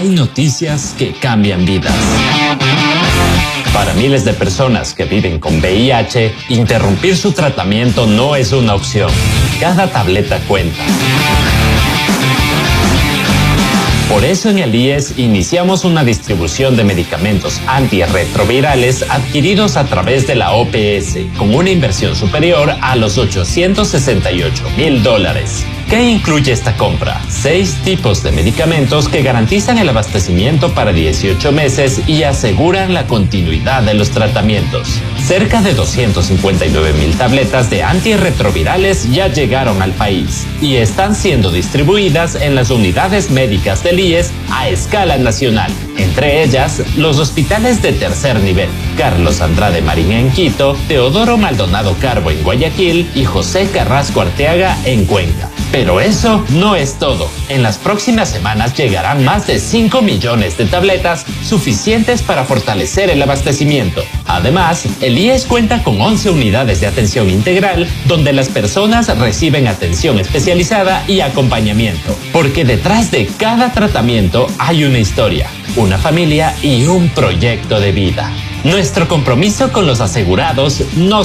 hay noticias que cambian vidas. Para miles de personas que viven con VIH, interrumpir su tratamiento no es una opción. Cada tableta cuenta. Por eso en el IES iniciamos una distribución de medicamentos antirretrovirales adquiridos a través de la OPS, con una inversión superior a los $868,000. ¿Qué incluye esta compra? 6 tipos de medicamentos que garantizan el abastecimiento para 18 meses y aseguran la continuidad de los tratamientos. Cerca de 259,000 tabletas de antirretrovirales ya llegaron al país y están siendo distribuidas en las unidades médicas del IES a escala nacional, entre ellas los hospitales de tercer nivel: Carlos Andrade Marín en Quito, Teodoro Maldonado Carbo en Guayaquil y José Carrasco Arteaga en Cuenca. Pero eso no es todo. En las próximas semanas llegarán más de 5 millones de tabletas suficientes para fortalecer el abastecimiento. Además, el IES cuenta con 11 unidades de atención integral donde las personas reciben atención especializada y acompañamiento. Porque detrás de cada tratamiento hay una historia, una familia y un proyecto de vida. Nuestro compromiso con los asegurados no